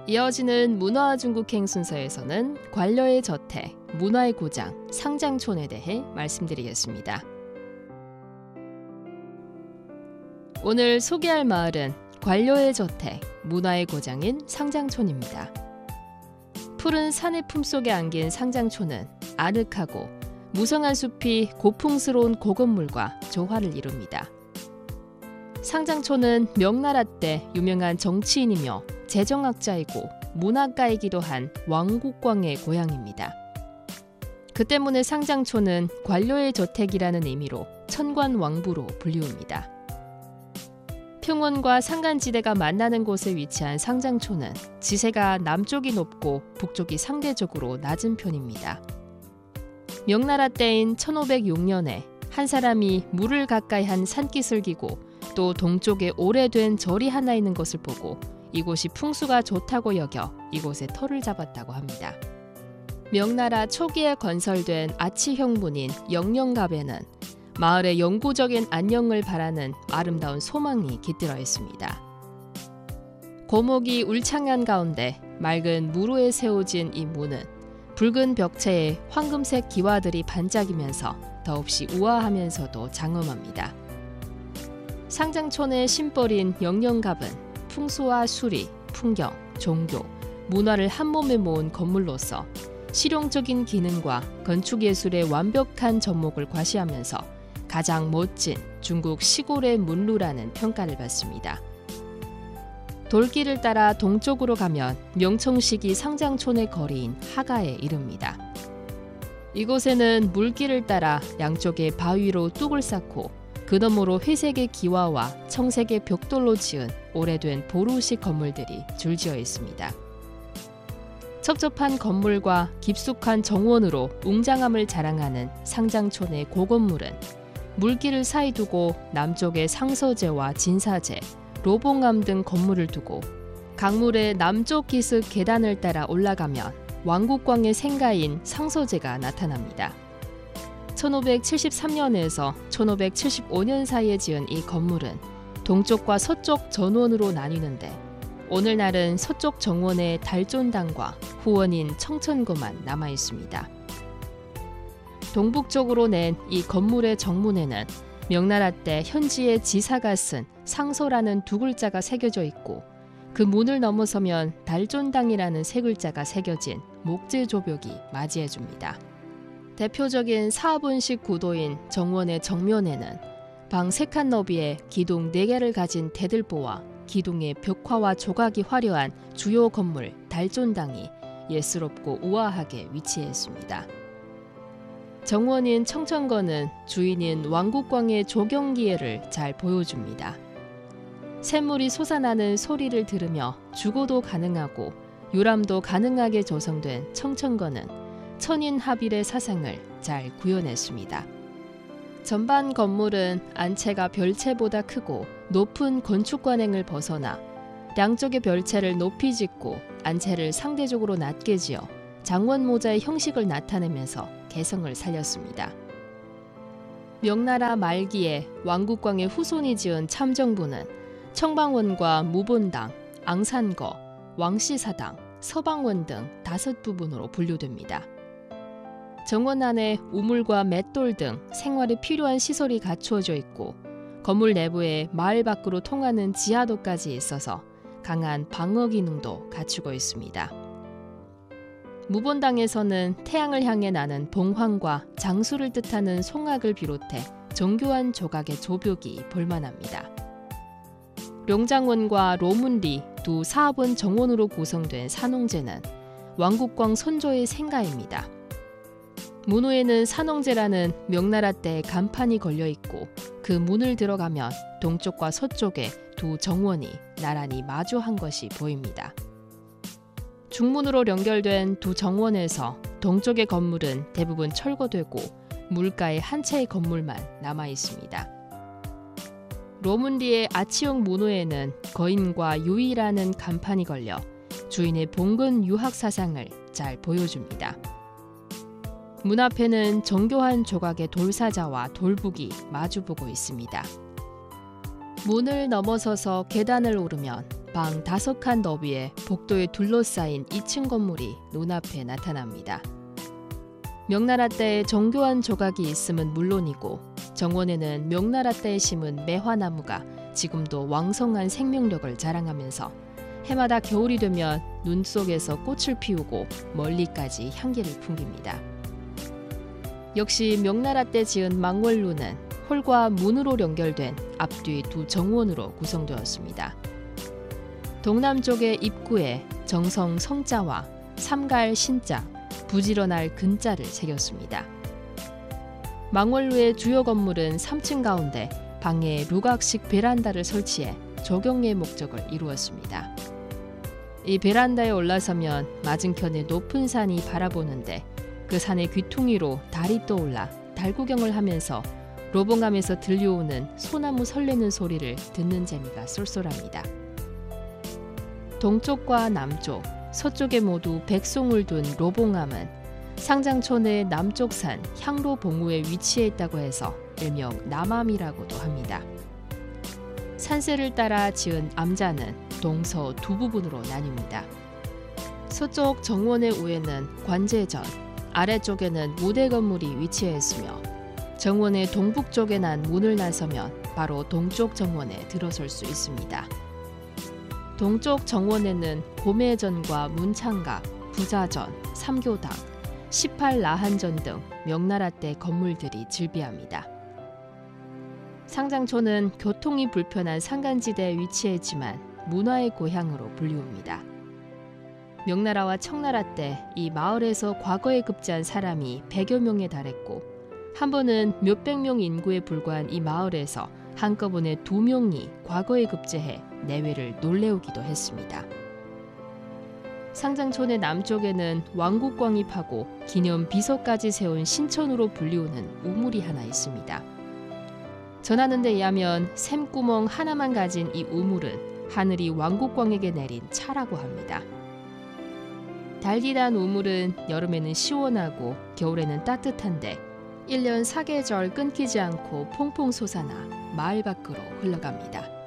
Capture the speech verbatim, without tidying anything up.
이어지는 문화중국행 순서에서는 관료의 저택, 문화의 고장, 상장촌에 대해 말씀드리겠습니다. 오늘 소개할 마을은 관료의 저택, 문화의 고장인 상장촌입니다. 푸른 산의 품속에 안긴 상장촌은 아늑하고 무성한 숲이 고풍스러운 고건물과 조화를 이룹니다. 상장촌은 명나라 때 유명한 정치인이며 재정학자이고 문학가이기도 한 왕국광의 고향입니다. 그 때문에 상장촌은 관료의 저택이라는 의미로 천관왕부로 불리웁니다. 평원과 산간지대가 만나는 곳에 위치한 상장촌은 지세가 남쪽이 높고 북쪽이 상대적으로 낮은 편입니다. 명나라 때인 천오백육 년에 한 사람이 물을 가까이 한 산깃을 기고 또 동쪽에 오래된 절이 하나 있는 것을 보고 이곳이 풍수가 좋다고 여겨 이곳에 터를 잡았다고 합니다. 명나라 초기에 건설된 아치형문인 영령갑에는 마을의 영구적인 안녕을 바라는 아름다운 소망이 깃들어 있습니다. 고목이 울창한 가운데 맑은 무로에 세워진 이 문은 붉은 벽체에 황금색 기와들이 반짝이면서 더없이 우아하면서도 장엄합니다. 상장촌의 심벌인 영령갑은 풍수와 수리, 풍경, 종교, 문화를 한 몸에 모은 건물로서 실용적인 기능과 건축예술의 완벽한 접목을 과시하면서 가장 멋진 중국 시골의 문루라는 평가를 받습니다. 돌길을 따라 동쪽으로 가면 명청시기 상장촌의 거리인 하가에 이릅니다. 이곳에는 물길을 따라 양쪽에 바위로 뚝을 쌓고 그 너머로 회색의 기와와 청색의 벽돌로 지은 오래된 보루식 건물들이 줄지어 있습니다. 첩첩한 건물과 깊숙한 정원으로 웅장함을 자랑하는 상장촌의 고건물은 물길을 사이 두고 남쪽에 상서제와 진사제, 로봉암 등 건물을 두고 강물의 남쪽 기슭 계단을 따라 올라가면 왕국광의 생가인 상서제가 나타납니다. 천오백칠십삼 년에서 천오백칠십오 년 사이에 지은 이 건물은 동쪽과 서쪽 전원으로 나뉘는데 오늘날은 서쪽 정원의 달존당과 후원인 청천고만 남아 있습니다. 동북쪽으로 낸 이 건물의 정문에는 명나라 때 현지의 지사가 쓴 상서라는 두 글자가 새겨져 있고 그 문을 넘어서면 달존당이라는 세 글자가 새겨진 목재조벽이 맞이해줍니다. 대표적인 사합원식 구도인 정원의 정면에는 방 세 칸 너비의 기둥 네 개를 가진 대들보와 기둥의 벽화와 조각이 화려한 주요 건물 달존당이 예스럽고 우아하게 위치해 있습니다. 정원인 청천거는 주인인 왕국광의 조경기회를 잘 보여줍니다. 샘물이 솟아나는 소리를 들으며 주거도 가능하고 유람도 가능하게 조성된 청천거는 천인합일의 사상을 잘 구현했습니다. 전반 건물은 안채가 별채보다 크고 높은 건축관행을 벗어나 양쪽의 별채를 높이 짓고 안채를 상대적으로 낮게 지어 장원모자의 형식을 나타내면서 개성을 살렸습니다. 명나라 말기에 왕국광의 후손이 지은 참정부는 청방원과 무본당, 앙산거, 왕시사당, 서방원 등 다섯 부분으로 분류됩니다. 정원 안에 우물과 맷돌 등 생활에 필요한 시설이 갖추어져 있고 건물 내부에 마을 밖으로 통하는 지하도까지 있어서 강한 방어 기능도 갖추고 있습니다. 무본당에서는 태양을 향해 나는 봉황과 장수를 뜻하는 송악을 비롯해 정교한 조각의 조벽이 볼만합니다. 룡장원과 로문리 두 사합원 정원으로 구성된 산홍제는 왕국광 선조의 생가입니다. 문호에는 산홍제라는 명나라 때 간판이 걸려 있고 그 문을 들어가면 동쪽과 서쪽에 두 정원이 나란히 마주한 것이 보입니다. 중문으로 연결된 두 정원에서 동쪽의 건물은 대부분 철거되고 물가에 한 채의 건물만 남아 있습니다. 로문리의 아치용 문호에는 거인과 유이라는 간판이 걸려 주인의 봉건 유학 사상을 잘 보여줍니다. 문 앞에는 정교한 조각의 돌사자와 돌북이 마주보고 있습니다. 문을 넘어서서 계단을 오르면 방 다섯 칸 너비의 복도에 둘러싸인 이 층 건물이 눈앞에 나타납니다. 명나라 때의 정교한 조각이 있음은 물론이고 정원에는 명나라 때에 심은 매화나무가 지금도 왕성한 생명력을 자랑하면서 해마다 겨울이 되면 눈 속에서 꽃을 피우고 멀리까지 향기를 풍깁니다. 역시 명나라 때 지은 망월루는 홀과 문으로 연결된 앞뒤 두 정원으로 구성되었습니다. 동남쪽의 입구에 정성 성자와 삼갈 신자, 부지런할 근자를 새겼습니다. 망월루의 주요 건물은 삼 층 가운데 방에 루각식 베란다를 설치해 조경의 목적을 이루었습니다. 이 베란다에 올라서면 맞은편의 높은 산이 바라보는데 그 산의 귀퉁이로 달이 떠올라 달 구경을 하면서 로봉암에서 들려오는 소나무 설레는 소리를 듣는 재미가 쏠쏠합니다. 동쪽과 남쪽, 서쪽에 모두 백송을 둔 로봉암은 상장촌의 남쪽산 향로봉우에 위치해 있다고 해서 일명 남암이라고도 합니다. 산세를 따라 지은 암자는 동서 두 부분으로 나뉩니다. 서쪽 정원의 우에는 관제전, 아래쪽에는 무대 건물이 위치해 있으며 정원의 동북쪽에 난 문을 나서면 바로 동쪽 정원에 들어설 수 있습니다. 동쪽 정원에는 고매전과 문창갑, 부자전, 삼교당, 십팔 라한전 등 명나라 때 건물들이 즐비합니다. 상장촌은 교통이 불편한 산간지대에 위치해 있지만 문화의 고향으로 불리웁니다. 명나라와 청나라 때 이 마을에서 과거에 급제한 사람이 백여 명에 달했고 한 번은 몇백 명 인구에 불과한 이 마을에서 한꺼번에 두 명이 과거에 급제해 내외를 놀래우기도 했습니다. 상장촌의 남쪽에는 왕국광이 파고 기념 비서까지 세운 신천으로 불리우는 우물이 하나 있습니다. 전하는 데 의하면 샘구멍 하나만 가진 이 우물은 하늘이 왕국광에게 내린 차라고 합니다. 달디단 우물은 여름에는 시원하고 겨울에는 따뜻한데 일 년 사계절 끊기지 않고 퐁퐁 솟아나 마을 밖으로 흘러갑니다.